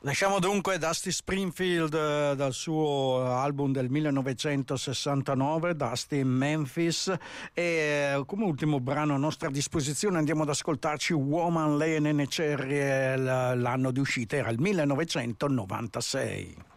Lasciamo dunque Dusty Springfield dal suo album del 1969, Dusty in Memphis, e come ultimo brano a nostra disposizione andiamo ad ascoltarci Woman, lei e Nene Cherry. L'anno di uscita era il 1996.